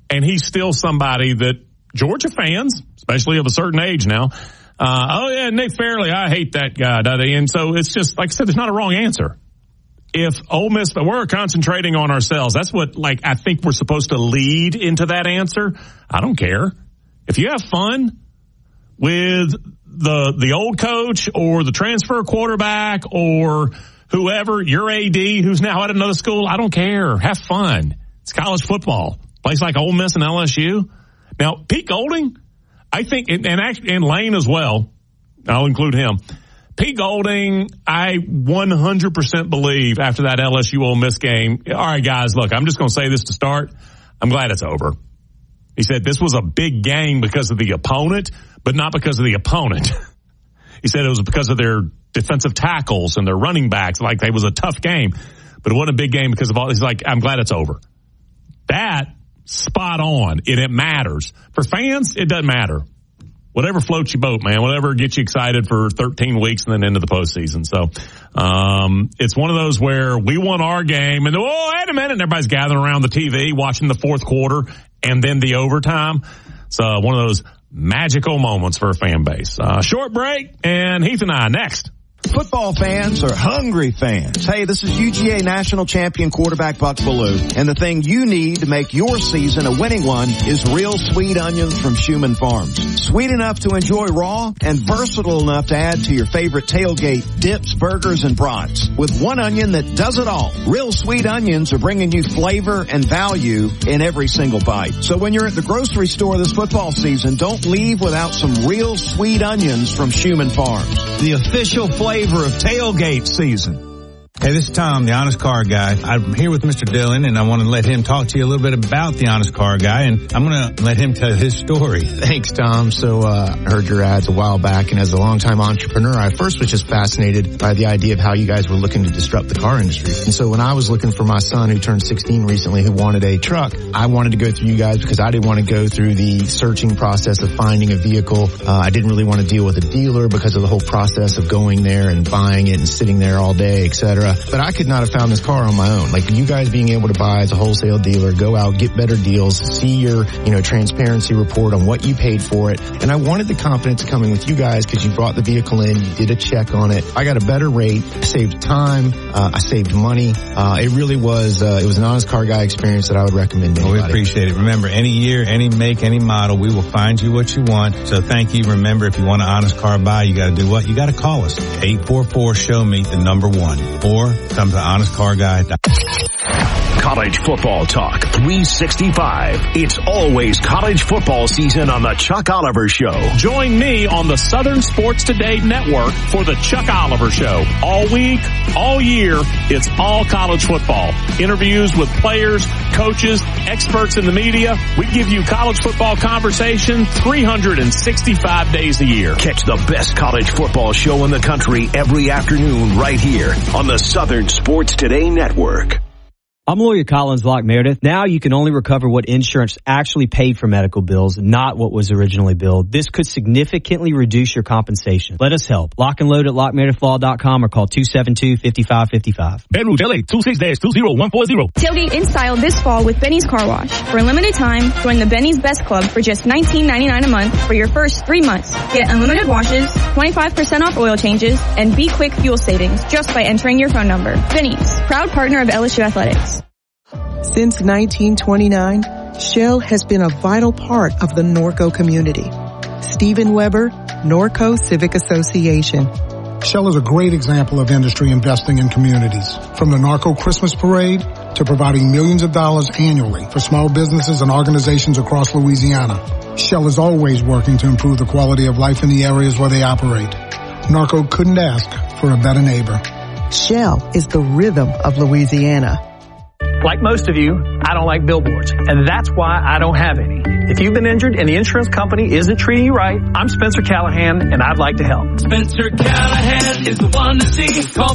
And he's still somebody that Georgia fans, especially of a certain age now, Nick Fairley, I hate that guy. And so it's just, like I said, there's not a wrong answer. If Ole Miss, but we're concentrating on ourselves, that's what, I think we're supposed to lead into that answer. I don't care. If you have fun with the old coach or the transfer quarterback or whoever, your AD who's now at another school, I don't care. Have fun. It's college football. Place like Ole Miss and LSU. Now, Pete Golding, I think, and Lane as well, I'll include him. Pete Golding, I 100% believe after that LSU Ole Miss game, all right, guys, look, I'm just going to say this to start. I'm glad it's over. He said this was a big game because of the opponent, but not because of the opponent. He said it was because of their defensive tackles and their running backs. Like, it was a tough game, but it wasn't a big game because of all. He's like, I'm glad it's over. That, spot on. It matters. For fans, it doesn't matter. Whatever floats your boat, man. Whatever gets you excited for 13 weeks and then into the postseason. So, it's one of those where we won our game and, wait a minute, and everybody's gathering around the TV watching the fourth quarter and then the overtime. It's one of those magical moments for a fan base. Short break, and Heath and I next. Football fans are hungry fans. Hey, this is UGA national champion quarterback Buck Bellew, and the thing you need to make your season a winning one is real sweet onions from Schumann Farms. Sweet enough to enjoy raw and versatile enough to add to your favorite tailgate dips, burgers, and brats. With one onion that does it all. Real sweet onions are bringing you flavor and value in every single bite. So when you're at the grocery store this football season, don't leave without some real sweet onions from Schumann Farms. The official flavor of tailgate season. Hey, this is Tom, the Honest Car Guy. I'm here with Mr. Dillon, and I want to let him talk to you a little bit about the Honest Car Guy, and I'm going to let him tell his story. Thanks, Tom. So I heard your ads a while back, and as a longtime entrepreneur, I first was just fascinated by the idea of how you guys were looking to disrupt the car industry. And so when I was looking for my son, who turned 16 recently, who wanted a truck, I wanted to go through you guys because I didn't want to go through the searching process of finding a vehicle. I didn't really want to deal with a dealer because of the whole process of going there and buying it and sitting there all day, etc. But I could not have found this car on my own. Like, you guys being able to buy as a wholesale dealer, go out, get better deals, see your, transparency report on what you paid for it. And I wanted the confidence coming with you guys because you brought the vehicle in, you did a check on it. I got a better rate, I saved time, I saved money. It really was, it was an Honest Car Guy experience that I would recommend to anybody. We appreciate it. Remember, any year, any make, any model, we will find you what you want. So thank you. Remember, if you want an Honest Car Buy, you got to do what? You got to call us. 844-SHOW-ME, the number 1. Or come to honestcarguy.com. College football talk 365. It's always college football season on the Chuck Oliver Show. Join me on the Southern Sports Today Network for the Chuck Oliver Show. All week, all year, it's all college football. Interviews with players, coaches, experts in the media. We give you college football conversation 365 days a year. Catch the best college football show in the country every afternoon right here on the Southern Sports Today Network. I'm lawyer Collins Locke Meredith. Now you can only recover what insurance actually paid for medical bills, not what was originally billed. This could significantly reduce your compensation. Let us help. Lock and load at LockMeredithLaw.com or call 272-5555. Ben Rouge, LA, 26-20140. Tailgate in style this fall with Benny's Car Wash. For a limited time, join the Benny's Best Club for just $19.99 a month for your first 3 months. Get unlimited washes, 25% off oil changes, and be quick fuel savings just by entering your phone number. Benny's, proud partner of LSU Athletics. Since 1929, Shell has been a vital part of the Norco community. Stephen Weber, Norco Civic Association. Shell is a great example of industry investing in communities. From the Norco Christmas Parade to providing millions of dollars annually for small businesses and organizations across Louisiana. Shell is always working to improve the quality of life in the areas where they operate. Norco couldn't ask for a better neighbor. Shell is the rhythm of Louisiana. Like most of you, I don't like billboards, and that's why I don't have any. If you've been injured and the insurance company isn't treating you right, I'm Spencer Callahan, and I'd like to help. Spencer Callahan is the one to see. Call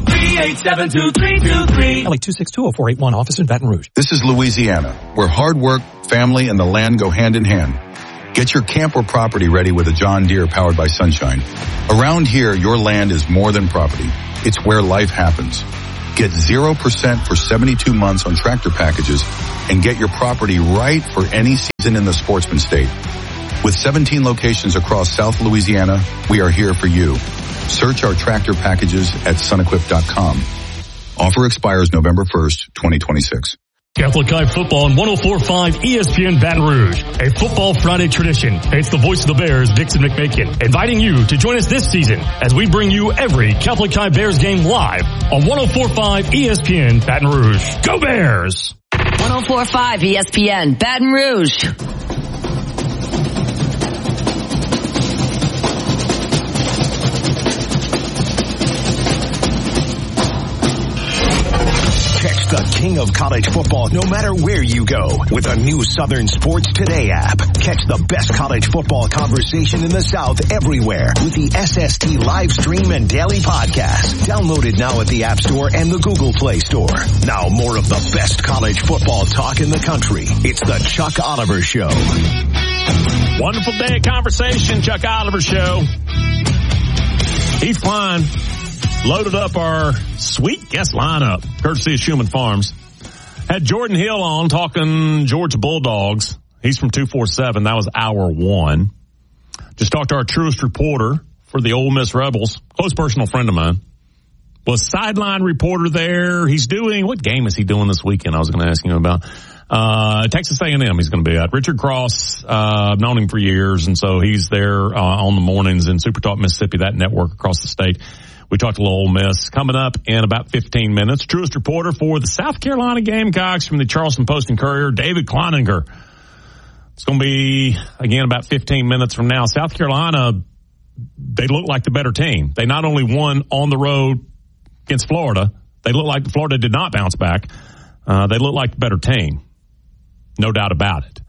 387-2323. LA 262-0481, office in Baton Rouge. This is Louisiana, where hard work, family, and the land go hand in hand. Get your camp or property ready with a John Deere powered by Sunshine. Around here, your land is more than property. It's where life happens. Get 0% for 72 months on tractor packages and get your property right for any season in the Sportsman State. With 17 locations across South Louisiana, we are here for you. Search our tractor packages at sunequip.com. Offer expires November 1st, 2026. Catholic High Football on 104.5 ESPN Baton Rouge, a Football Friday tradition. It's the voice of the Bears, Dixon McMakin, inviting you to join us this season as we bring you every Catholic High Bears game live on 104.5 ESPN Baton Rouge. Go Bears! 104.5 ESPN Baton Rouge. The king of college football, no matter where you go, with a new Southern Sports Today app. Catch the best college football conversation in the South everywhere with the SST live stream and daily podcast. Downloaded now at the App Store and the Google Play Store. Now more of the best college football talk in the country. It's the Chuck Oliver Show. Wonderful day of conversation, Chuck Oliver Show. Heath Klein loaded up our sweet guest lineup, courtesy of Schumann Farms. Had Jordan Hill on talking Georgia Bulldogs. He's from 247. That was hour one. Just talked to our truest reporter for the Ole Miss Rebels, close personal friend of mine. Was sideline reporter there. He's doing, what game is he doing this weekend? I was going to ask him about. Texas A&M he's going to be at. Richard Cross, I've known him for years, and so he's there on the mornings in Super Talk Mississippi, that network across the state. We talked a little Ole Miss. Coming up in about 15 minutes, truest reporter for the South Carolina Gamecocks from the Charleston Post and Courier, David Kleininger. It's going to be, again, about 15 minutes from now. South Carolina, they look like the better team. They not only won on the road against Florida, they look like Florida did not bounce back. They look like the better team. No doubt about it.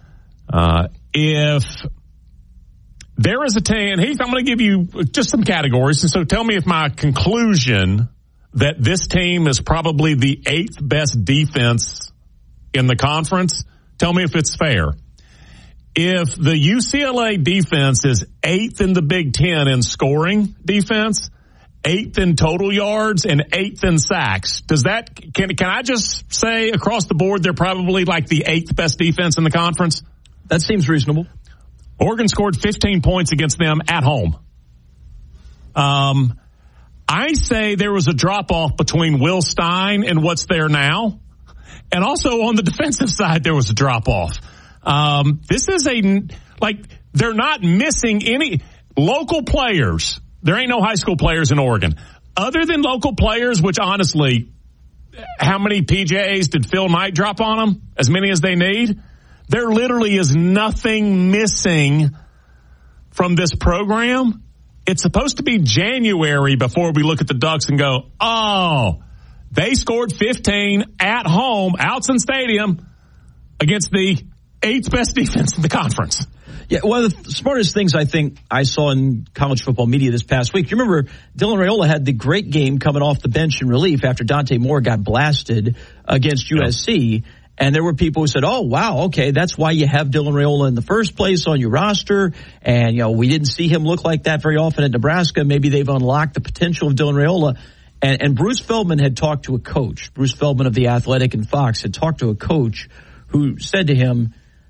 If there is a team, Heath, I'm going to give you just some categories, and so tell me if my conclusion that this team is probably the 8th best defense in the conference, tell me if it's fair. If the UCLA defense is 8th in the Big Ten in scoring defense, 8th in total yards, and 8th in sacks, does that, can I just say across the board they're probably like the 8th best defense in the conference? That seems reasonable. Oregon scored 15 points against them at home. I say there was a drop-off between Will Stein and what's there now. And also on the defensive side, there was a drop-off. This is they're not missing any local players. There ain't no high school players in Oregon. Other than local players, which honestly, how many PJs did Phil Knight drop on them? As many as they need? There literally is nothing missing from this program. It's supposed to be January before we look at the Ducks and go, oh, they scored 15 at home, Outson Stadium, against the 8th best defense in the conference. Yeah, one of the smartest things I think I saw in college football media this past week, you remember Dylan Raiola had the great game coming off the bench in relief after Dante Moore got blasted against USC. And there were people who said, oh, wow, okay, that's why you have Dylan Raiola in the first place on your roster. And, we didn't see him look like that very often at Nebraska. Maybe they've unlocked the potential of Dylan Raiola. And Bruce Feldman had talked to a coach. Bruce Feldman of The Athletic and Fox had talked to a coach who said to him,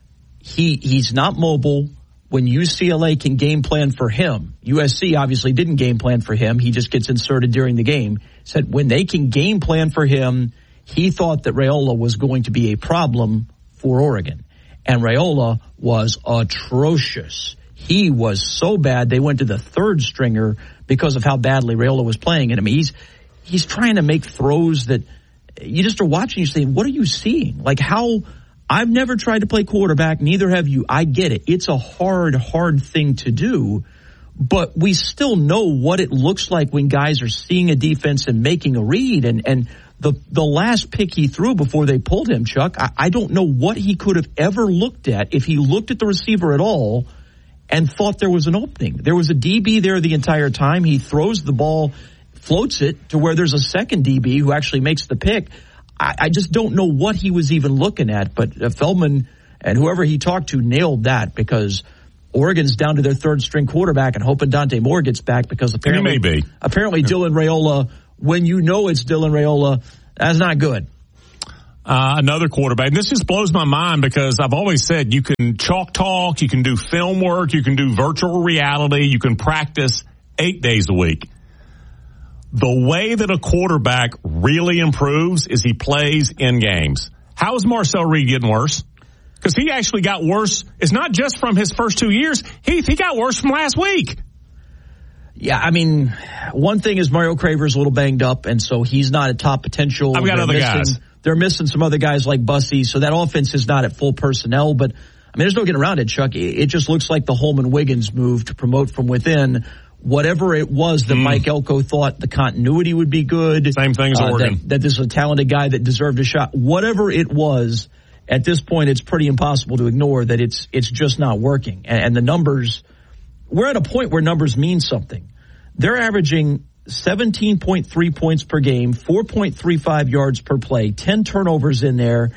he's not mobile. When UCLA can game plan for him, USC obviously didn't game plan for him. He just gets inserted during the game. Said when they can game plan for him, he thought that Raiola was going to be a problem for Oregon. And Raiola was atrocious. He was so bad they went to the third stringer because of how badly Raiola was playing. And I mean, he's trying to make throws that you just are watching, you say, what are you seeing? Like how I've never tried to play quarterback, neither have you. I get it. It's a hard thing to do. But we still know what it looks like when guys are seeing a defense and making a read. And the last pick he threw before they pulled him, Chuck, I don't know what he could have ever looked at if he looked at the receiver at all and thought there was an opening. There was a DB there the entire time. He throws the ball, floats it to where there's a second DB who actually makes the pick. I just don't know what he was even looking at. But Feldman and whoever he talked to nailed that because Oregon's down to their third string quarterback and hoping Dante Moore gets back because apparently Dylan Raiola when you know it's Dylan Raiola, that's not good. Another quarterback. And this just blows my mind because I've always said you can chalk talk, you can do film work, you can do virtual reality, you can practice 8 days a week. The way that a quarterback really improves is he plays in games. How is Marcel Reed getting worse? Because he actually got worse. It's not just from his first 2 years. He got worse from last week. Yeah, I mean, one thing is Mario Craver's a little banged up, and so he's not at top potential. I've got other guys. They're missing some other guys like Bussey, so that offense is not at full personnel. But, I mean, there's no getting around it, Chuck. It just looks like the Holman-Wiggins move to promote from within. Whatever it was that Mike Elko thought the continuity would be good. Same thing as Oregon. That this is a talented guy that deserved a shot. Whatever it was, at this point, it's pretty impossible to ignore that it's just not working. And the numbers, we're at a point where numbers mean something. They're averaging 17.3 points per game, 4.35 yards per play, 10 turnovers in there,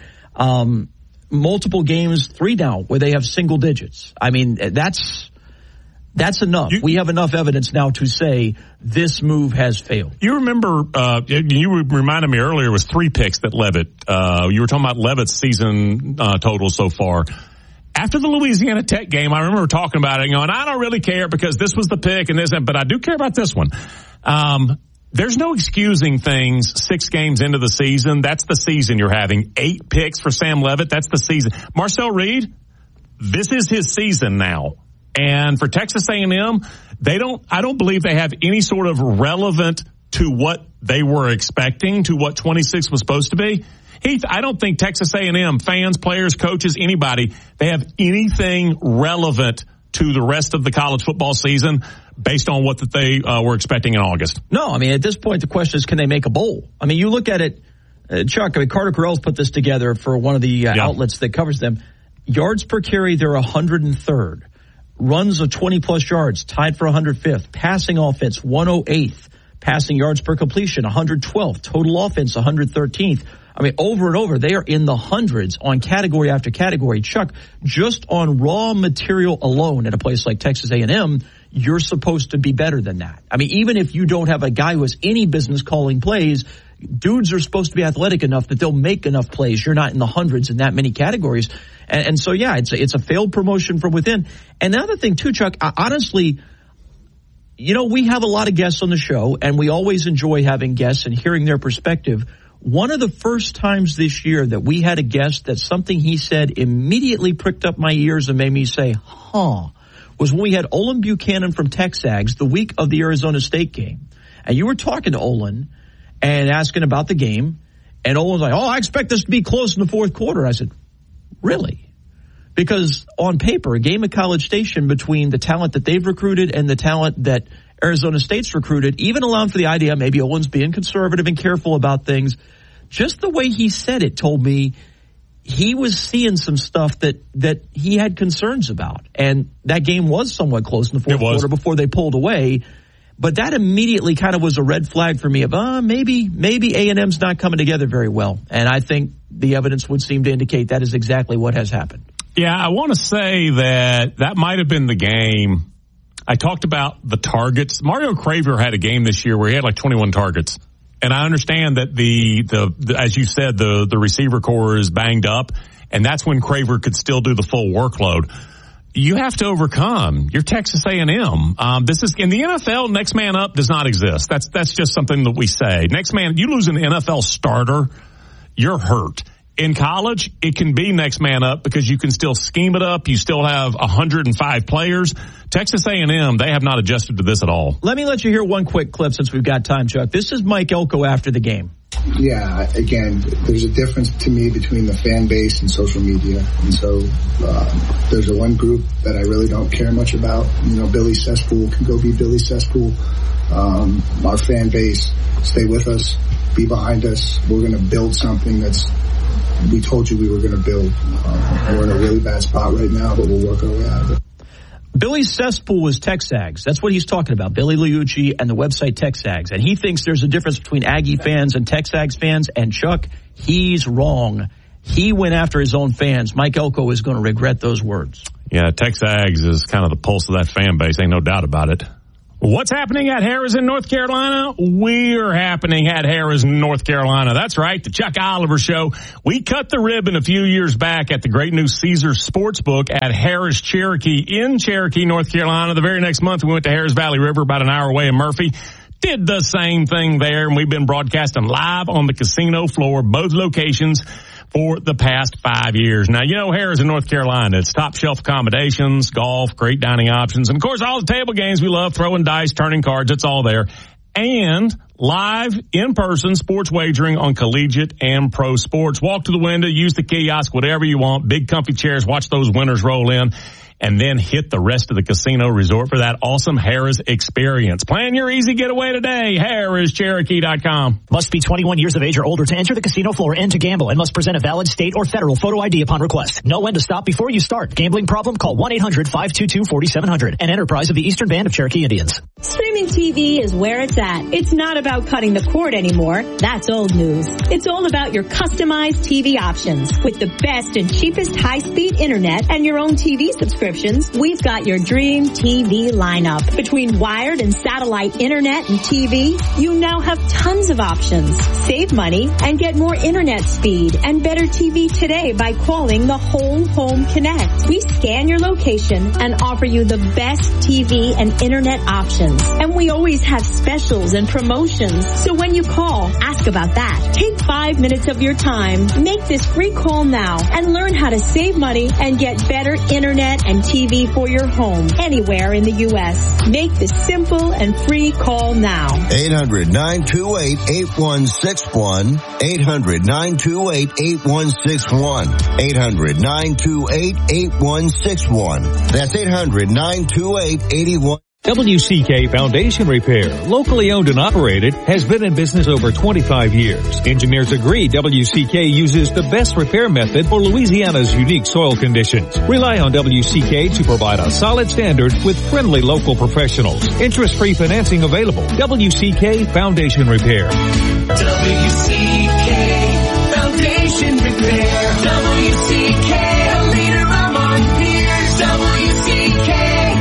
multiple games, 3 now, where they have single digits. I mean, that's enough. We have enough evidence now to say this move has failed. You remember, you reminded me earlier, it was 3 picks that Levitt, you were talking about Levitt's season total so far. After the Louisiana Tech game, I remember talking about it and going, I don't really care because this was the pick and this, but I do care about this one. There's no excusing things 6 games into the season. That's the season you're having. 8 picks for Sam Levitt. That's the season. Marcel Reed, this is his season now. And for Texas A&M, I don't believe they have any sort of relevant to what they were expecting, to what 26 was supposed to be. Heath, I don't think Texas A&M fans, players, coaches, anybody, they have anything relevant to the rest of the college football season based on what that they were expecting in August. No, I mean, at this point, the question is, can they make a bowl? I mean, you look at it, Chuck, I mean, Carter Correll's put this together for one of the outlets that covers them. Yards per carry, they're 103rd. Runs of 20-plus yards, tied for 105th. Passing offense, 108th. Passing yards per completion, 112th. Total offense, 113th. I mean, over and over, they are in the hundreds on category after category. Chuck, just on raw material alone at a place like Texas A&M, you're supposed to be better than that. I mean, even if you don't have a guy who has any business calling plays, dudes are supposed to be athletic enough that they'll make enough plays. You're not in the hundreds in that many categories. And so, yeah, it's a failed promotion from within. And the other thing, too, Chuck, honestly, you know, we have a lot of guests on the show, and we always enjoy having guests and hearing their perspective. One of the first times this year that we had a guest that something he said immediately pricked up my ears and made me say, was when we had Olin Buchanan from Texags the week of the Arizona State game. And you were talking to Olin and asking about the game, and Olin's like, I expect this to be close in the fourth quarter. I said, really? Because on paper, a game at College Station between the talent that they've recruited and the talent that Arizona State's recruited, even allowing for the idea maybe Olin's being conservative and careful about things, just the way he said it told me he was seeing some stuff that he had concerns about. And that game was somewhat close in the fourth quarter before they pulled away. But that immediately kind of was a red flag for me of, maybe A&M's not coming together very well. And I think the evidence would seem to indicate that is exactly what has happened. Yeah, I want to say that might have been the game. I talked about the targets. Mario Craver had a game this year where he had like 21 targets. And I understand that the as you said, the receiver core is banged up, and that's when Craver could still do the full workload. You have to overcome. You're Texas A&M. This is in the NFL. Next man up does not exist. That's just something that we say. Next man, you lose an NFL starter, you're hurt. In college, it can be next man up because you can still scheme it up. You still have 105 players. Texas A&M, they have not adjusted to this at all. Let me let you hear one quick clip since we've got time, Chuck. This is Mike Elko after the game. Yeah, again, there's a difference to me between the fan base and social media. And so there's one group that I really don't care much about. You know, Billy Cesspool can go be Billy Cesspool. Our fan base, stay with us, be behind us. We're going to build something we told you we were going to build. We're in a really bad spot right now, but we'll work our way out of it. Billy Cesspool was Texags. That's what he's talking about, Billy Liucci and the website Texags. And he thinks there's a difference between Aggie fans and Texags fans. And Chuck, he's wrong. He went after his own fans. Mike Elko is going to regret those words. Yeah, Texags is kind of the pulse of that fan base. Ain't no doubt about it. What's happening at Harrah's in North Carolina? We're happening at Harrah's in North Carolina. That's right, the Chuck Oliver Show. We cut the ribbon a few years back at the great new Caesars Sportsbook at Harrah's Cherokee in Cherokee, North Carolina. The very next month, we went to Harrah's Valley River, about an hour away in Murphy. Did the same thing there, and we've been broadcasting live on the casino floor, both locations, for the past 5 years. Now, you know Harrah's in North Carolina. It's top shelf accommodations, golf, great dining options, and of course all the table games we love, throwing dice, turning cards, it's all there. And live, in-person sports wagering on collegiate and pro sports. Walk to the window, use the kiosk, whatever you want. Big comfy chairs, watch those winners roll in. And then hit the rest of the casino resort for that awesome Harrah's experience. Plan your easy getaway today. Harrah'sCherokee.com. Must be 21 years of age or older to enter the casino floor and to gamble, and must present a valid state or federal photo ID upon request. Know when to stop before you start. Gambling problem? Call 1-800-522-4700. An enterprise of the Eastern Band of Cherokee Indians. Streaming TV is where it's at. It's not about cutting the cord anymore. That's old news. It's all about your customized TV options. With the best and cheapest high-speed internet and your own TV subscriptions, we've got your dream TV lineup. Between wired and satellite internet and TV, you now have tons of options. Save money and get more internet speed and better TV today by calling the Whole Home Connect. We scan your location and offer you the best TV and internet options. And we always have specials and promotions. So when you call, ask about that. Take 5 minutes of your time. Make this free call now and learn how to save money and get better internet and TV for your home anywhere in the U.S. Make the simple and free call now. 800-928-8161. 800-928-8161. 800-928-8161. That's 800-928-8161. WCK Foundation Repair, locally owned and operated, has been in business over 25 years. Engineers agree WCK uses the best repair method for Louisiana's unique soil conditions. Rely on WCK to provide a solid standard with friendly local professionals. Interest-free financing available. WCK Foundation Repair. WCK Foundation Repair. WCK, a leader among peers. WCK.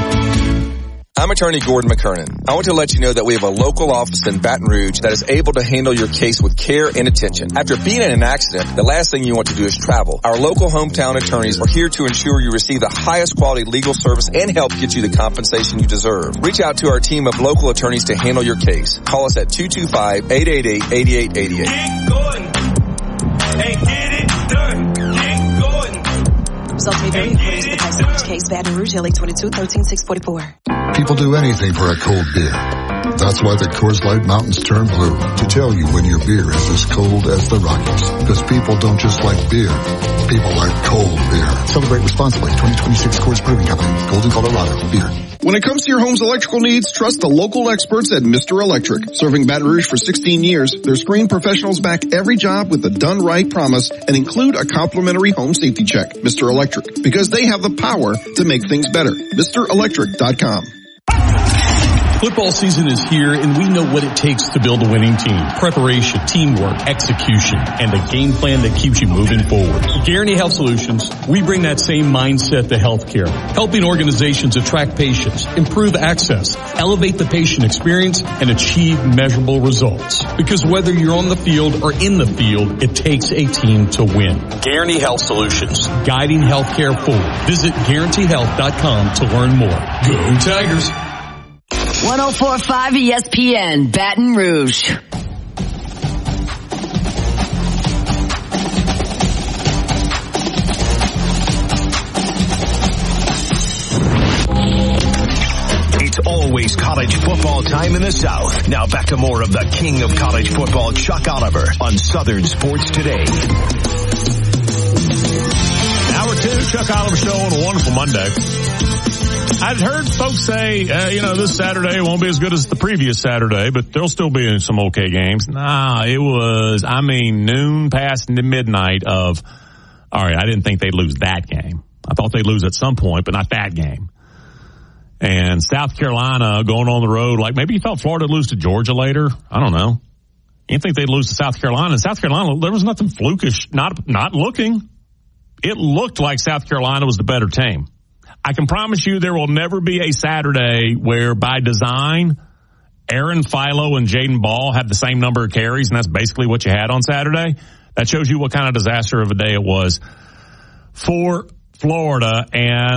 I'm attorney Gordon McKernan. I want to let you know that we have a local office in Baton Rouge that is able to handle your case with care and attention. After being in an accident, the last thing you want to do is travel. Our local hometown attorneys are here to ensure you receive the highest quality legal service and help get you the compensation you deserve. Reach out to our team of local attorneys to handle your case. Call us at 225-888-8888. Get going. Hey, get it done. Get going. Results may vary according to the type of case. Baton Rouge, LA 22-13-644. People do anything for a cold beer. That's why the Coors Light Mountains turn blue, to tell you when your beer is as cold as the Rockies. Because people don't just like beer, people like cold beer. Celebrate responsibly. 2026 Coors Brewing Company, Golden, Colorado. Beer. When it comes to your home's electrical needs, trust the local experts at Mr. Electric. Serving Baton Rouge for 16 years, their screened professionals back every job with a done right promise and include a complimentary home safety check. Mr. Electric, because they have the power to make things better. MrElectric.com. Football season is here, and we know what it takes to build a winning team. Preparation, teamwork, execution, and a game plan that keeps you moving forward. At Guarantee Health Solutions, we bring that same mindset to healthcare, helping organizations attract patients, improve access, elevate the patient experience, and achieve measurable results. Because whether you're on the field or in the field, it takes a team to win. Guarantee Health Solutions, guiding healthcare forward. Visit GuaranteeHealth.com to learn more. Go Tigers! 104.5 ESPN, Baton Rouge. It's always college football time in the South. Now back to more of the king of college football, Chuck Oliver, on Southern Sports Today. Hour 2, Chuck Oliver Show on a wonderful Monday. I'd heard folks say, this Saturday won't be as good as the previous Saturday, but there'll still be some okay games. Nah, it was, noon past midnight of, all right, I didn't think they'd lose that game. I thought they'd lose at some point, but not that game. And South Carolina going on the road, like maybe you thought Florida would lose to Georgia later. I don't know. You didn't think they'd lose to South Carolina. In South Carolina, there was nothing flukish, not looking. It looked like South Carolina was the better team. I can promise you there will never be a Saturday where by design Aaron Philo and Jaden Ball have the same number of carries, and that's basically what you had on Saturday. That shows you what kind of disaster of a day it was for Florida. And